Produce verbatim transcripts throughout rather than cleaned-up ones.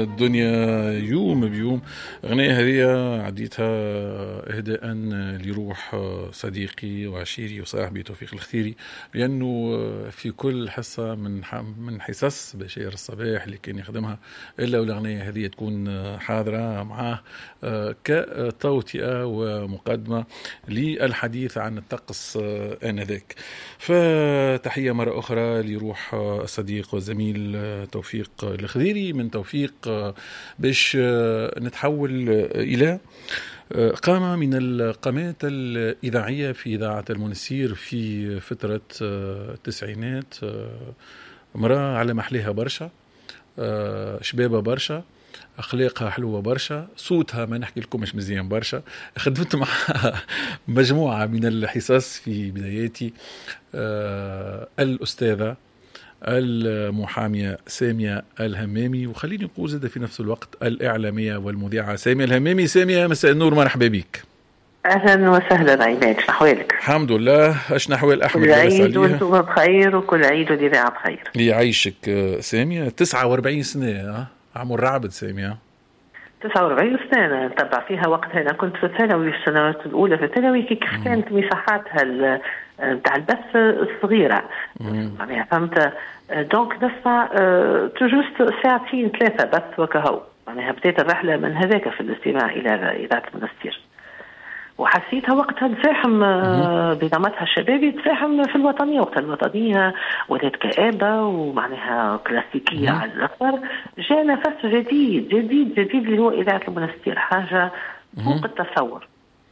الدنيا يوم بيوم. أغنية هذه عديتها إهداء لروح صديقي وعشيري وصاحبي توفيق الخثيري، لأنه في كل حصة من من حصص بشير الصباح اللي كان يخدمها إلا والأغنية هذه تكون حاضرة معاه كتوطئة ومقدمة للحديث عن الطقس آنذاك. فتحية مرة أخرى لروح الصديق والزميل توفيق الخذيري. من توفيق باش نتحول إلى قامة من القامات الإذاعية في إذاعة المنستير في فترة التسعينات، مرأة على محلها برشا، شبابة برشا، أخلاقها حلوة برشا، صوتها ما نحكي لكم مش مزيان برشا. خدمت مع مجموعة من الحصص في بداياتي، آه الأستاذة المحامية سامية الهمامي، وخليني نقول زادة في نفس الوقت الإعلامية والمذيعة سامية الهمامي. سامية مساء النور، مرحبا بك. أهلا وسهلا عماد، شنحوالك؟ الحمد لله. أشنا حوال أحمد؟ كل عيد وانتم بخير وكل عيد والإذاعة بخير. يعيشك سامية. تسعة وأربعين سنة، عمر رعبد سامية. تسعة وأربعين سنة نتبع فيها وقتها. أنا كنت في الثانوي، في السنوات الأولى في الثانوي، كيف كانت مساحاتها بتاع البث الصغيرة، يعني فهمت. دونك نسمع تجوز ساعتين ثلاثة بث وكهو، يعني بديت الرحلة من هذاك في الاستماع إلى إذاعة المنستير، وحسيتها وقتها تزاحم بنظامتها الشبابي، تزاحم في الوطنية. وقت الوطنية ولات كآبة ومعناها كلاسيكية على الأكثر. جاء نفس جديد جديد جديد اللي هو إذاعة المنستير، حاجة فوق التصور.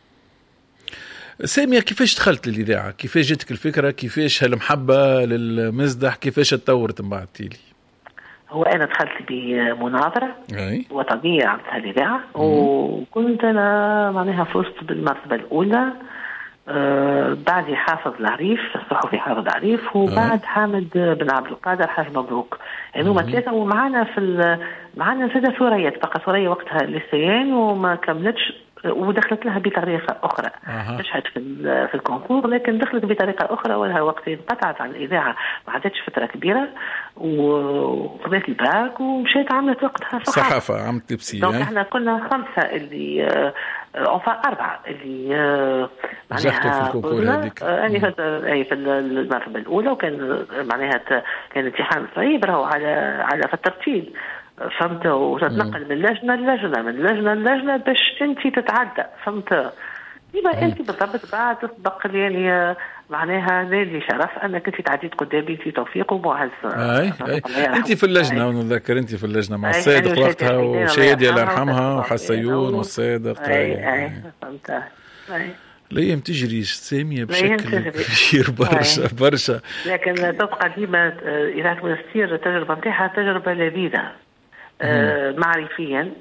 سامية، كيفاش دخلت للإذاعة؟ كيفاش جتك الفكرة؟ كيفاش هالمحبة للمزدح؟ كيفاش اتطورت من بعد تيلي؟ هو أنا دخلت بمناظرة أي. وطنية عملتها الإذاعة، وكنت أنا معناها فزت بالمرتبة الأولى. آه بعد حافظ العريف، الصحفي حافظ العريف، وبعد أي. حامد بن عبد القادر حاج مبروك، يعني هما ثلاثة. ومعانا في معانا زادة ثريا، بقى ثريا وقتها لسيان وما كملتش، ودخلت لها بطريقة أخرى. نجحت في في الكونكور، لكن دخلت بطريقة أخرى، ولها وقت انقطعت عن الإذاعة، ما عادتش فترة كبيرة، وقضيت الباك ومشيت عملت وقتها صحافة. صحافة عملت لبسية. دونك احنا كنا خمسة اللي أنفا أربعة اللي نجحتوا في الكونكور هذيك. أنا في المرتبة الأولى، وكان معناها كان امتحان صعيب راهو على على في الترتيب، فهمت. وتتنقل من لجنة للجنة، من لجنة للجنة باش انت تتعدى، فهمت. ديما انت بالضبط بعد تسبق يعني معناها نالي شرف انك انت تعديت قدامي في توفيق ومعز. اي اي انت في اللجنة، ونتذكر انت في اللجنة مع الصادق وقتها، وشادي الله يرحمها، وحسيون والصادق. اي اي فهمت. اي الايام تجري سامية بشكل كبير برشا برشا، لكن تبقى ديما إذاعة المنستير التجربة نتاعها تجربة لذيذة. آه معرفيا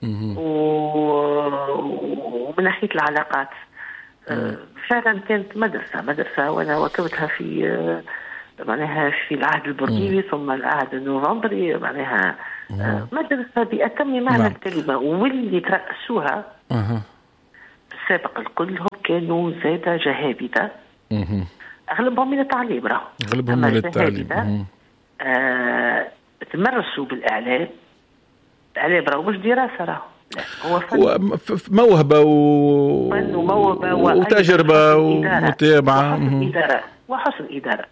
ومن ناحية العلاقات. آه فعلا كانت مدرسة مدرسة وأنا وكبتها في آه معناها في العهد البرليفي ثم العهد النوفمبري، معناها آه مدرسة بأتم معنى الكلمة. واللي ترأسوها السابق الكلهم كانوا زادة جهابدة، أغلبهم من التعليم راه أغلبهم من التعليم. آه تمرسوا بالإعلام. الإعلام راه مش دراسة، راه هو فن، موهبة و... فن وموهبة وتجربة ومتابعة إدارة وحسن إدارة.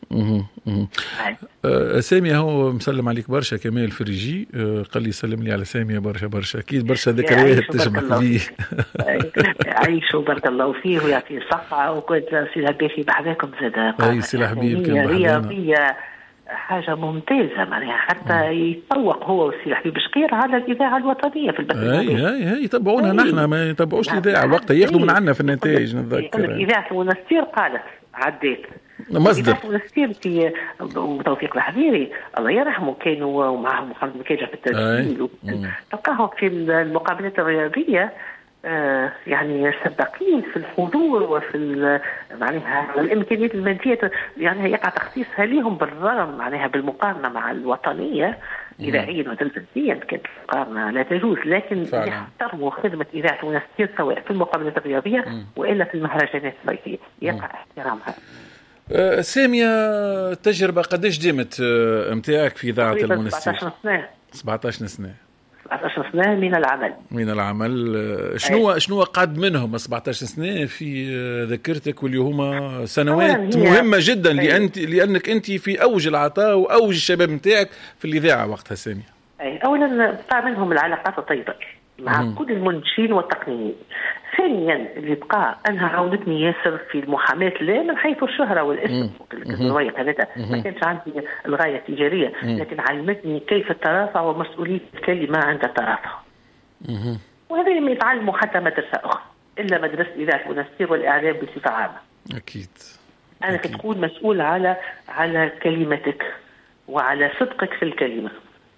آه سامية هو مسلم عليك برشا، كمال فريجي آه قال لي سلم لي على سامية برشا برشا، أكيد برشا ذكريات تجمع فيه. عيشوا بارك الله فيه ويعطيه الصحة. وكنت سي الحبيبي بعدكم زاد أي سي الحبيب كان رياضية حاجة ممتازة، معناها حتى يتطوق هو والسي الحبيب بشقير على الإذاعة الوطنية في البث. اي اي اي يتبعونا نحن، ما يتبعوش الإذاعة وقتها، ياخذوا من عنا في النتائج. نتذكر إذاعة المنستير قالت عديت مصدر المنستير في وتوفيق الحذيري الله يرحمه، كانوا ومعهم محمد مكيجة في التسجيل، تلقاهم في المقابلات الرياضية آه يعني سباقين في الحضور وفي معناها الامكانيات الماديه، يعني يقع تخصيصها لهم بالرغم معناها بالمقارنه مع الوطنيه اذاعيا وتلفزيا كانت المقارنه لا تجوز، لكن يحترموا خدمه اذاعه المنستير سواء في المقابلات الرياضيه والا في المهرجانات الصيفيه، يقع احترامها. أه سامية، تجربه قداش دامت نتاعك في اذاعه المنستير؟ سبعطاش سنه. سبعطاش سنه. سبعة عشر سنة من العمل. من العمل شنو أي. شنو قعد منهم سبعة عشر سنة في ذاكرتك واللي هما سنوات مهمة جدا لأنت لأنك أنت في أوج العطاء وأوج الشباب نتاعك في الإذاعة وقتها سامية. أي أولا بقى منهم العلاقات الطيبة مع مم. كل المنتجين والتقنيين. ثانيا اللي بقى أنها عاونتني ياسر في المحاماة لا من حيث الشهرة والاسم الرواية هذا ما كانش عندي الغاية التجارية لكن علمتني كيف الترافع ومسؤولية الكلمة عند الترافع. وهذا ما يتعلموا حتى مدرسة أخرى إلا مدرسة إذاعة المنستير والإعلام بصفة عامة. أكيد. أنا أكيد. تكون مسؤول على على كلمتك وعلى صدقك في الكلمة.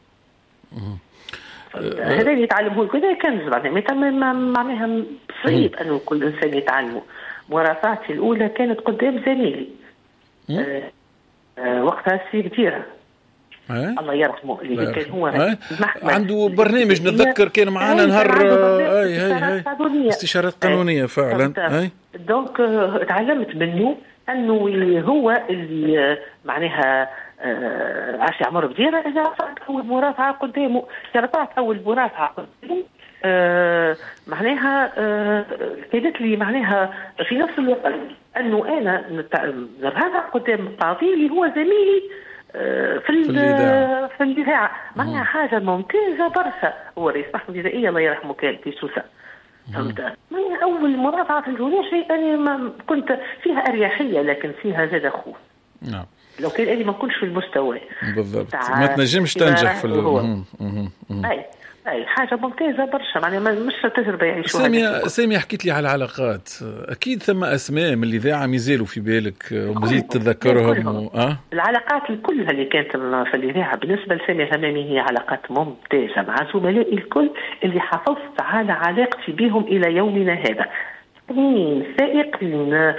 هذا اللي يتعلمه كذا كنز معناها معناها صعيب أنه كل إنسان يتعلمه. مرافعتي الأولى كانت قدام زميلي آه آه وقتها سي بديرة الله يرحمه اللي كان هو عنده برنامج نتذكر كان معانا نهار هاي هاي استشارات قانونية فعلا. دونك تعلمت منه أنه هو اللي معناها آه عاشي عمر بديرة إذا رفعت أول مرافعة قدامه إذا رفعت أول مرافعة قدامه آه معناها آه كانت لي معناها في نفس الوقت أنه أنا نرفع قدام القاضي اللي هو زميلي آه في الإذاعة في الإذاعة معناها حاجة ممتازة برشا. هو رئيس محكمة الجزائية الله يرحمه كان في سوسة. فهمت؟ معناها أول مرافعة في الجولة شيء أنا ما كنت فيها أريحية لكن فيها زاد خوف. نعم. لو كان أنا ما كنتش في المستوى بالضبط ما تنجمش تنجح في ال أي أي حاجة ممتازة برشا معناها مش تجربة يعيشوها. سامية سامية حكيت لي على العلاقات أكيد ثم أسماء من الإذاعة ميزالوا في بالك وبزيد تتذكرهم و... أه؟ العلاقات كلها اللي كانت في الإذاعة بالنسبة لسامية همامي هي علاقات ممتازة مع زملائي الكل اللي حافظت على علاقتي بهم إلى يومنا هذا. مين سائقين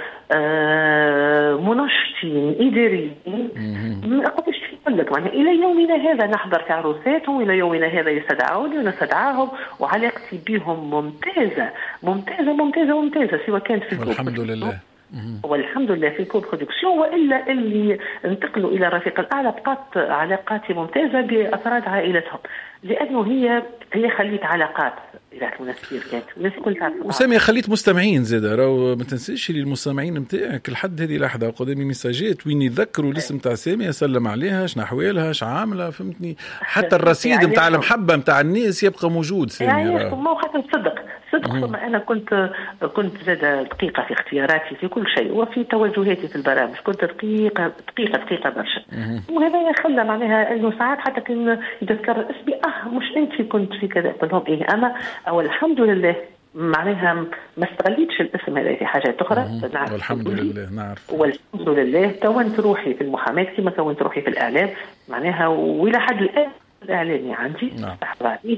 آه، منشطين إداريين ما أقدرش أقول لك معناها إلى يومنا هذا نحضر في عروساتهم وإلى يومنا هذا يستدعوني ونستدعاهم وعلاقتي بهم ممتازة ممتازة ممتازة ممتازة سواء كانت في الحمد لله والحمد لله في كو برودكسيون وإلا اللي انتقلوا إلى الرفيق الأعلى بقت علاقاتي ممتازة بأفراد عائلتهم لأنه هي هي خليت علاقات إذاعة المنستير كانت الناس كل تعرف. وسامية خليت مستمعين زيادة راهو ما تنسيش لي المستمعين نتاعك لحد هذه اللحظة قدامي مساجات وين يتذكروا الاسم تاع سامية سلم عليها شنو أحوالها شو عاملة فهمتني حتى الرصيد نتاع المحبة نتاع الناس يبقى موجود سامية. يعني ما حتى صدق صدق ثم أنا كنت كنت زادة دقيقة في اختياراتي في كل شيء وفي توجهاتي في البرامج كنت دقيقة دقيقة دقيقة برشا وهذا يخلى معناها إنه ساعات حتى كان يتذكر اسمي آه مش أنت كنت في كذا قلهم إيه أما أو الحمد لله معناها ما استغليتش الاسم هذا في حاجات أخرى. والحمد لله نعرف والحمد لله كونت روحي في المحاماة كما كونت روحي في الإعلام معناها وإلى حد الآن الإعلامي عندي استحضر عليه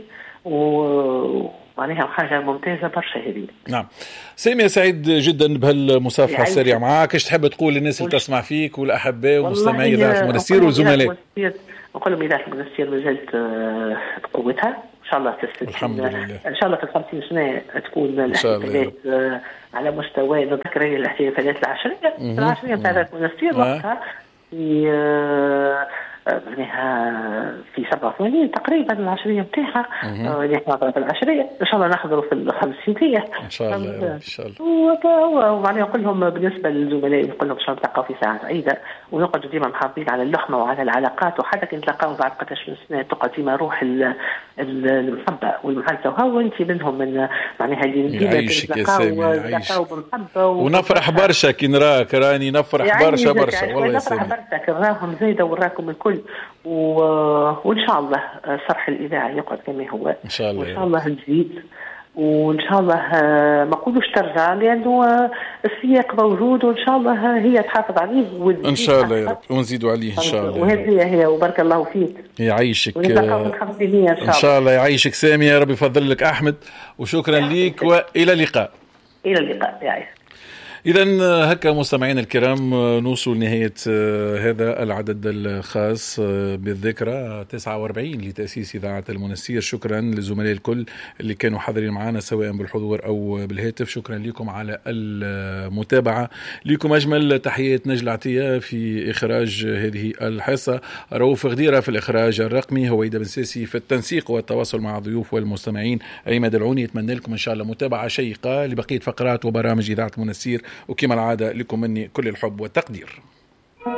و معناها حاجة ممتازة برشا هذه. نعم سامية سعيد جدا بهالمصافحة السريعة معاك. ايش تحب تقول للناس اللي تسمع فيك والأحباء ومستمعي إذاعة المنستير وزملاء؟ نقول لهم إذاعة المنستير مازالت بقوتها إن شاء الله تستمر الحمد لله إن شاء الله في الخمسين سنة تكون الاحتفالات على مستوى نذكر الاحتفالات العشرية العشرية بتاع إذاعة المنستير وقتها في معناها في سبعة وثمانين تقريبا العشرية بتاعها اللي احنا نحضر في العشرية إن شاء الله نحضر في الخمسينية إن شاء الله إن شاء الله. ومعناها نقول لهم بالنسبة للزملاء نقول لهم إن شاء الله تلقاو في ساعة سعيدة ونقعدوا ديما محافظين على اللحمة وعلى العلاقات وحتى كنت تلقاو بعد قداش من سنة تقعد ديما روح المحبة والمحبة وهو أنت منهم من معناها اللي ديما تلقاو بمحبة ونفرح برشا كي نراك راني نفرح برشا برشا والله نفرح برشا كي نراهم زايدة وراكم الكل و... وإن شاء الله صرح الإذاعة يقعد كما هو إن شاء الله وإن شاء الله نزيد وإن شاء الله ما قولوش ترجع لأنه السياق موجود وإن شاء الله هي تحافظ عليه إن شاء الله يا رب ونزيدوا عليه إن شاء الله وهذه هي وبارك الله فيك يعيشك إن شاء الله يعيشك سامية يا رب يفضل لك أحمد وشكرا لك وإلى اللقاء إلى اللقاء يعيش. إذا هكا مستمعين الكرام نوصل نهاية هذا العدد الخاص بالذكرى تسعة وأربعين لتأسيس إذاعة المنستير. شكرا للزملاء الكل اللي كانوا حاضرين معنا سواء بالحضور أو بالهاتف. شكرا لكم على المتابعة. لكم أجمل تحيات نجل عطية في إخراج هذه الحصة، رؤوف غديرة في الإخراج الرقمي، هويدا بن ساسي في التنسيق والتواصل مع الضيوف والمستمعين. عماد العوني يتمنى لكم إن شاء الله متابعة شيقة لبقية فقرات وبرامج إذاعة المنستير، وكما العادة لكم مني كل الحب والتقدير.